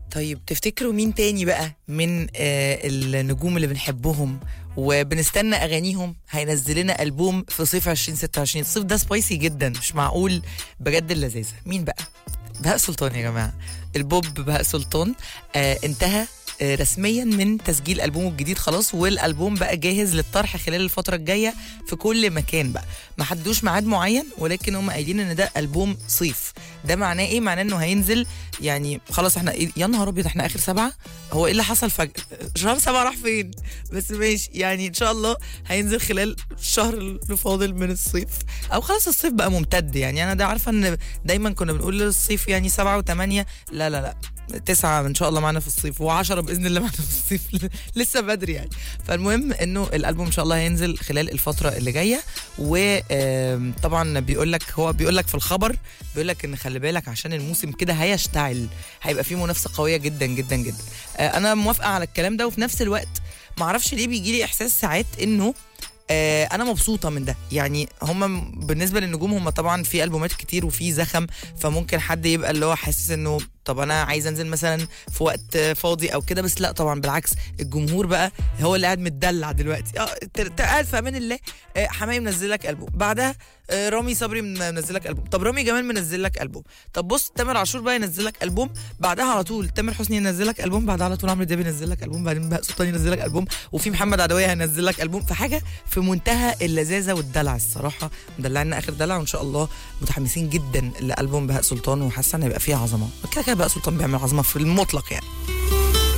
طيب تفتكروا مين تاني بقى من النجوم اللي بنحبهم وبنستنى اغانيهم هينزل لنا البوم في صيف 2026؟ الصيف ده سبايسي جدا، مش معقول بجد اللذاذه. مين بقى؟ بهاء سلطان يا جماعه. البوب بهاء سلطان انتهى رسميا من تسجيل ألبومه الجديد خلاص، والألبوم بقى جاهز للطرح خلال الفترة الجاية في كل مكان بقى. ما حدوش ميعاد معين، ولكن هم قايلين ان ده ألبوم صيف. ده معناه ايه؟ معناه انه هينزل يعني خلاص. احنا يا نهار ابيض، احنا اخر 7. هو ايه اللي حصل فجأة؟ شهر 7 راح فين؟ بس ماشي يعني ان شاء الله هينزل خلال الشهر اللي فاضل من الصيف، او خلاص الصيف بقى ممتد. يعني انا ده عارفة ان دايما كنا بنقول الصيف يعني 7 و8. لا 9 ان شاء الله معنا في الصيف، و10 باذن الله معنا في الصيف. لسه بدري يعني. فالمهم انه الالبوم ان شاء الله هينزل خلال الفتره اللي جايه. وطبعا بيقول لك في الخبر، بيقول لك ان خلي بالك عشان الموسم كده هيشتعل، هيبقى فيه منافسه قويه جدا جدا جدا. انا موافقه على الكلام ده، وفي نفس الوقت ما اعرفش ليه بيجي لي احساس ساعات انه انا مبسوطه من ده. يعني هم بالنسبه للنجوم هم طبعا في البومات كتير وفي زخم، فممكن حد يبقى اللي هو حاسس انه طب انا عايز انزل مثلا في وقت فاضي او كده. بس لا طبعا بالعكس، الجمهور بقى هو اللي قاعد متدلع دلوقتي. قاعد في امان الله. حماقي منزل لك البوم، بعدها رامي صبري منزل لك البوم، طب رامي جمال منزل لك البوم، طب بص تامر عاشور بقى ينزل لك البوم، بعدها على طول تامر حسني ينزل لك البوم، بعدها على طول عمرو دياب ينزل لك البوم، بعدين بقى سلطان ينزل لك البوم، وفي محمد عدويه هينزل لك البوم. في حاجه في منتهى اللذاذه والدلع الصراحه، مدلعنا اخر دلع. وان شاء الله متحمسين جدا لالبوم بهاء سلطان، وحاسه ان هيبقى فيه عظمه. كده كده بهاء سلطان بيعمل عظمه في المطلق يعني.